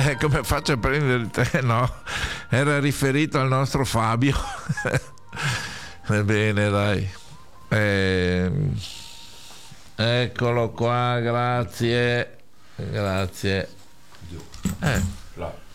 Come faccio a prendere te? No, era riferito al nostro Fabio. Bene, dai. Eccolo qua, grazie. Giù. Là.